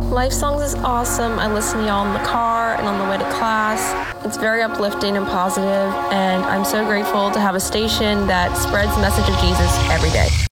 Life Songs is awesome. I listen to y'all in the car and on the way to class. It's very uplifting and positive, and I'm so grateful to have a station that spreads the message of Jesus every day.